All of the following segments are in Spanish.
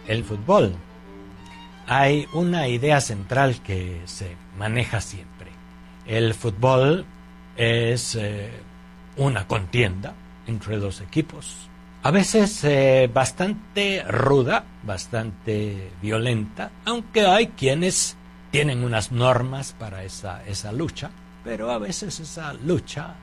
el fútbol, hay una idea central que se maneja siempre. El fútbol es una contienda entre dos equipos, a veces bastante ruda, bastante violenta, aunque hay quienes tienen unas normas para esa lucha, pero a veces esa lucha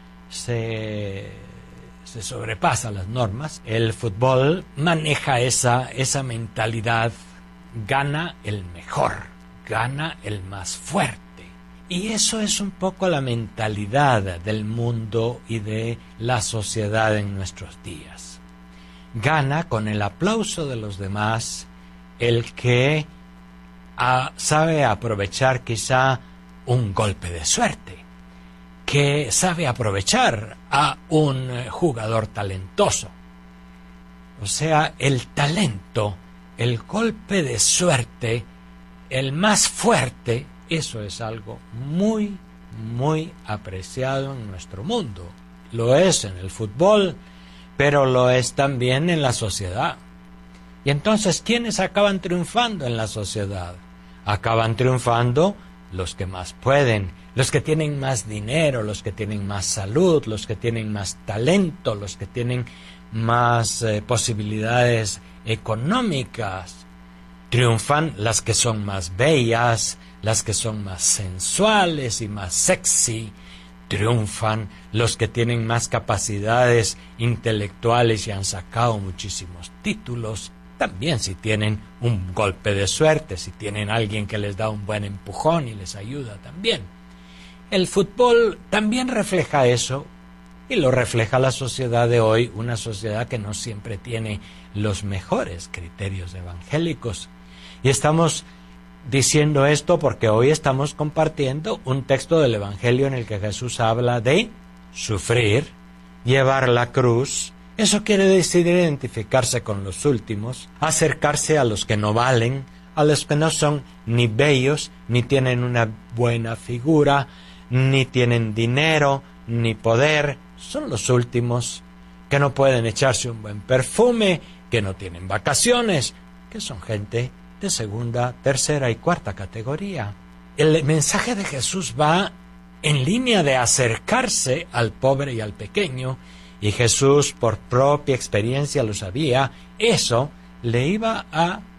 se sobrepasa las normas. El fútbol maneja esa mentalidad: gana el mejor, gana el más fuerte. Y eso es un poco la mentalidad del mundo y de la sociedad en nuestros días. Gana con el aplauso de los demás el que sabe aprovechar quizá un golpe de suerte, que sabe aprovechar a un jugador talentoso. O sea, el talento, el golpe de suerte, el más fuerte, eso es algo muy, muy apreciado en nuestro mundo. Lo es en el fútbol, pero lo es también en la sociedad. Y entonces, ¿quiénes acaban triunfando en la sociedad? Acaban triunfando los que más pueden, los que tienen más dinero, los que tienen más salud, los que tienen más talento, los que tienen más posibilidades económicas. Triunfan las que son más bellas, las que son más sensuales y más sexy. Triunfan los que tienen más capacidades intelectuales y han sacado muchísimos títulos. También si tienen un golpe de suerte, si tienen alguien que les da un buen empujón y les ayuda también. El fútbol también refleja eso, y lo refleja la sociedad de hoy, una sociedad que no siempre tiene los mejores criterios evangélicos. Y estamos diciendo esto porque hoy estamos compartiendo un texto del Evangelio en el que Jesús habla de sufrir, llevar la cruz. Eso quiere decir identificarse con los últimos, acercarse a los que no valen, a los que no son ni bellos, ni tienen una buena figura, ni tienen dinero, ni poder. Son los últimos, que no pueden echarse un buen perfume, que no tienen vacaciones, que son gente de segunda, tercera y cuarta categoría. El mensaje de Jesús va en línea de acercarse al pobre y al pequeño, y Jesús por propia experiencia lo sabía. Eso le iba a